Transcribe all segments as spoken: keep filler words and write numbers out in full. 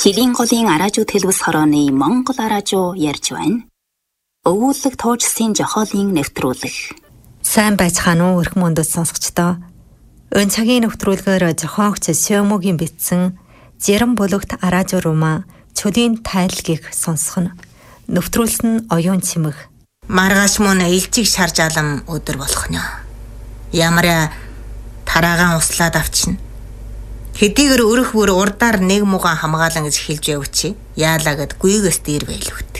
Хэлийн голын араажуу тэлбэс хорооны Монгол араажуу ярьж байна. Өвүүлэг туужсын жохоолын нэвтрүүлэг. Сайн байцгаана уу өрх мөндөд сонсогчдоо. Өн цагийн нэвтрүүлгээр зохиогч Сёмогийн бичсэн Зэрэн бүлэгт араажуу руума чөлийн тайлгийг сонсох нь. Нэвтрүүлсэн нь оюун цэмэг. Маргааш мөн илжиг шарж алам өдөр болох нь. Ямараа тараагаан услаад авчна. Хэдийгээр өрөх бүр урдаар нэг мугаан хамгаалan гэж хэлж явчих. Яалаа гэд гүйгээс дээр байлгүйт.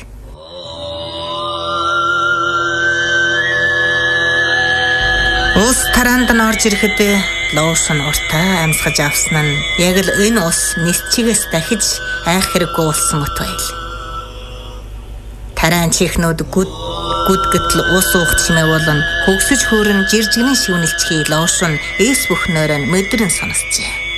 Ус тараанд нь орж ирэхэд лоошн уртаа амьсгаж авсан нь яг л энэ ус нисчигээс дахиж айх хэрэггүй болсон мөт байл. Тараан чихнүүд гүд гүд гэтэл ус уух чимээ болон хөгсөж хөөрн жиржигнэн шивнэлчхий лоошн эс бүхнөөр нь мэдрэн сонсчээ.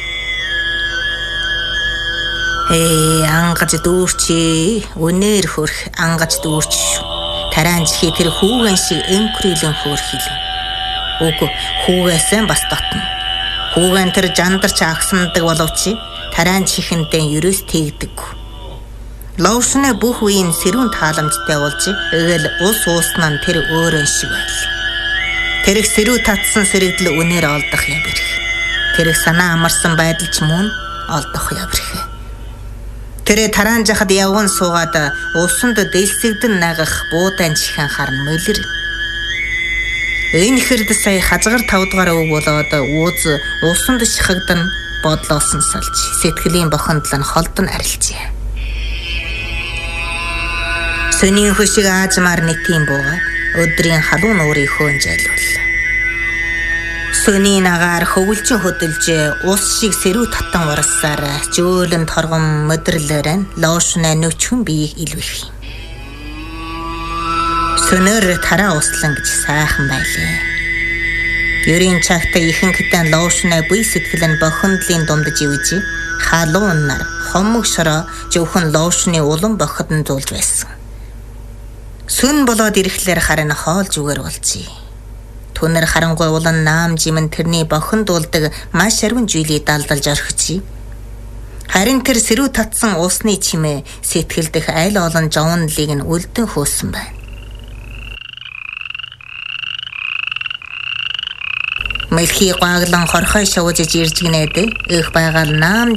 Ээ ангаж дүүрчи өнөр хөрх ангаж дүүрч шүү. Тараан чихий тэр хүүгэн шиг энкрилэн хөөрхил. Үгүй хүүгээсээ бас дотно. Хүүгэн тэр жандарч агсандаг боловч тараан чихэндээ ерөөс тэгдэг. Лоушны бүх үеийн сэрүүн тааламжтай болж эгэл ус уусна нь тэр өөрөө шиг байл. Тэрх сэрүү татсан сэрэгдэл үнээр олдох юм бэрх. Тэрх санаа амарсан байдал ч мөн олдох юм бэрх. Тэр тараан жахад явган суугаад усанд дэлсэгдэн нагах буудаан чихэн харна мөлөр. Энэ хэрд сая хазгар тавд гараа өг болоод ууз усанд чихэгдэн бодлоосон салж сэтгэлийн бохондлон холдон арилжээ. Сөний хөшиг аажмаар нэтийн буугаад өдрийн халуун уурыг хөөнжайлвал. Сөний нагаар хөвөлжин хөдөлж ус шиг сэрүү татан урассаар жөөлөн торгон мөдөрлөөрэн лоошны нөчхөн биеийг илвэх юм. Сөнөр тараа услан гэж сайхан байлээ. Ерийн цагта ихэнхтэн лоошны бие сэтгэл нь бохондлын дундж ивж халуун нар хомог шороо зөвхөн лоошны улам боходон зулж байсан. Сүн болоод ирэхлээр харин хоол зүгээр болжээ. Түнэр харангуй улан наам жимэн тэрний бохонд дуулдаг маш арвин зүйлийг далдалж орхичи. Харин тэр сэрүү татсан усны чимээ сэтгэл дэх аль олон жовнлыг нь үлдэн хөөсөн байна. Мэлхий гааглан хорхой шавж ирж гинэд их байгаал наам